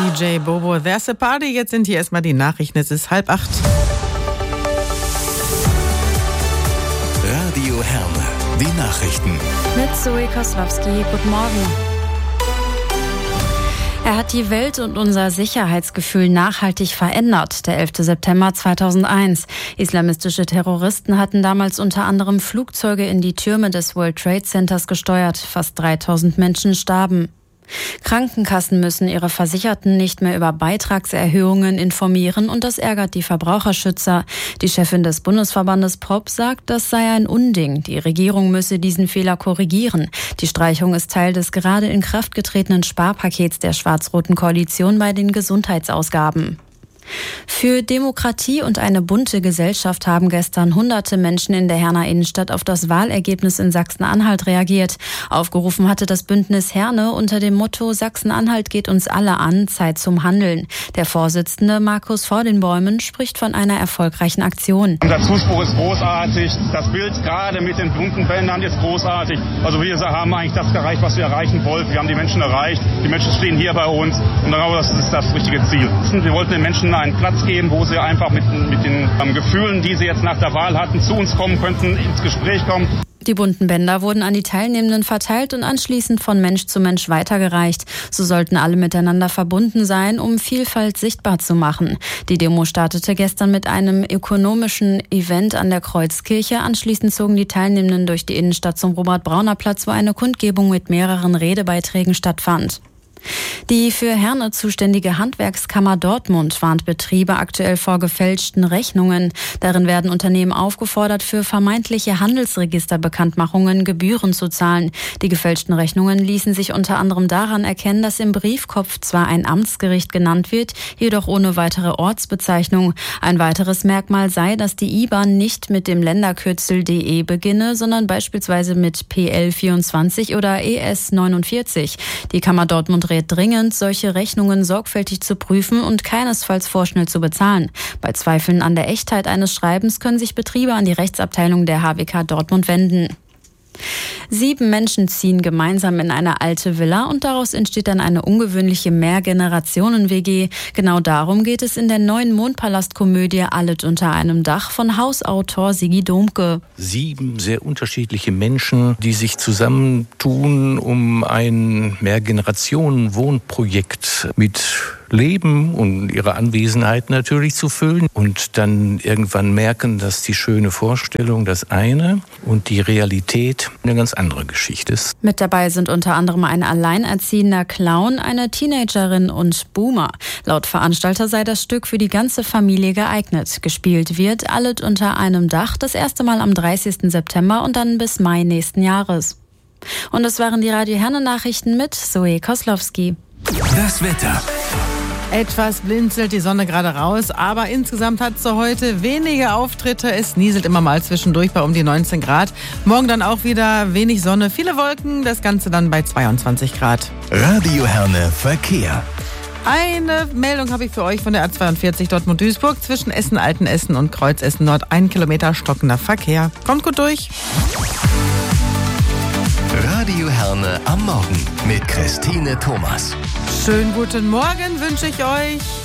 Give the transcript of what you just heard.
DJ Bobo, there's a party. Jetzt sind hier erstmal die Nachrichten. Es ist 7:30. Radio Herne, die Nachrichten. Mit Zoe Koslowski, guten Morgen. Er hat die Welt und unser Sicherheitsgefühl nachhaltig verändert, der 11. September 2001. Islamistische Terroristen hatten damals unter anderem Flugzeuge in die Türme des World Trade Centers gesteuert. Fast 3000 Menschen starben. Krankenkassen müssen ihre Versicherten nicht mehr über Beitragserhöhungen informieren und das ärgert die Verbraucherschützer. Die Chefin des Bundesverbandes ProB sagt, das sei ein Unding. Die Regierung müsse diesen Fehler korrigieren. Die Streichung ist Teil des gerade in Kraft getretenen Sparpakets der schwarz-roten Koalition bei den Gesundheitsausgaben. Für Demokratie und eine bunte Gesellschaft haben gestern hunderte Menschen in der Herner Innenstadt auf das Wahlergebnis in Sachsen-Anhalt reagiert. Aufgerufen hatte das Bündnis Herne unter dem Motto Sachsen-Anhalt geht uns alle an, Zeit zum Handeln. Der Vorsitzende Markus vor den Bäumen spricht von einer erfolgreichen Aktion. Unser Zuspruch ist großartig, das Bild gerade mit den bunten Bändern ist großartig. Also wir haben eigentlich das erreicht, was wir erreichen wollten. Wir haben die Menschen erreicht, die Menschen stehen hier bei uns und genau das ist das richtige Ziel. Wir wollten den Menschen einen Platz geben, wo sie einfach mit den Gefühlen, die sie jetzt nach der Wahl hatten, zu uns kommen könnten, ins Gespräch kommen. Die bunten Bänder wurden an die Teilnehmenden verteilt und anschließend von Mensch zu Mensch weitergereicht. So sollten alle miteinander verbunden sein, um Vielfalt sichtbar zu machen. Die Demo startete gestern mit einem ökonomischen Event an der Kreuzkirche. Anschließend zogen die Teilnehmenden durch die Innenstadt zum Robert-Brauner-Platz, wo eine Kundgebung mit mehreren Redebeiträgen stattfand. Die für Herne zuständige Handwerkskammer Dortmund warnt Betriebe aktuell vor gefälschten Rechnungen. Darin werden Unternehmen aufgefordert, für vermeintliche Handelsregisterbekanntmachungen Gebühren zu zahlen. Die gefälschten Rechnungen ließen sich unter anderem daran erkennen, dass im Briefkopf zwar ein Amtsgericht genannt wird, jedoch ohne weitere Ortsbezeichnung. Ein weiteres Merkmal sei, dass die IBAN nicht mit dem Länderkürzel DE beginne, sondern beispielsweise mit PL24 oder ES49. Die Kammer Dortmund rät dringend, solche Rechnungen sorgfältig zu prüfen und keinesfalls vorschnell zu bezahlen. Bei Zweifeln an der Echtheit eines Schreibens können sich Betriebe an die Rechtsabteilung der HWK Dortmund wenden. 7 Menschen ziehen gemeinsam in eine alte Villa und daraus entsteht dann eine ungewöhnliche Mehrgenerationen-WG. Genau darum geht es in der neuen Mondpalast-Komödie Alles unter einem Dach von Hausautor Sigi Domke. 7 sehr unterschiedliche Menschen, die sich zusammentun, um ein Mehrgenerationen-Wohnprojekt mit Leben und ihre Anwesenheit natürlich zu füllen und dann irgendwann merken, dass die schöne Vorstellung das eine und die Realität eine ganz andere Geschichte ist. Mit dabei sind unter anderem ein alleinerziehender Clown, eine Teenagerin und Boomer. Laut Veranstalter sei das Stück für die ganze Familie geeignet. Gespielt wird Alles unter einem Dach das erste Mal am 30. September und dann bis Mai nächsten Jahres. Und das waren die Radio Herne Nachrichten mit Zoe Koslowski. Das Wetter. Etwas blinzelt die Sonne gerade raus, aber insgesamt hat es heute wenige Auftritte. Es nieselt immer mal zwischendurch bei um die 19 Grad. Morgen dann auch wieder wenig Sonne, viele Wolken, das Ganze dann bei 22 Grad. Radio Herne Verkehr. Eine Meldung habe ich für euch von der A42 Dortmund-Duisburg zwischen Essen-Altenessen und Kreuzessen Nord. 1 Kilometer stockender Verkehr. Kommt gut durch. Radio Herne am Morgen mit Christine Thomas. Schönen guten Morgen wünsche ich euch.